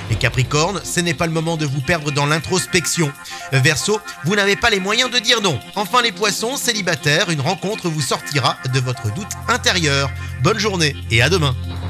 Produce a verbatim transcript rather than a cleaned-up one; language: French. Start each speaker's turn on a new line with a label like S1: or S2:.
S1: Les Capricornes, ce n'est pas le moment de vous perdre dans l'introspection. Verseau, vous n'avez pas les moyens de dire non. Enfin les Poissons, célibataires, une rencontre vous sortira de votre doute intérieur. Bonne journée et à demain.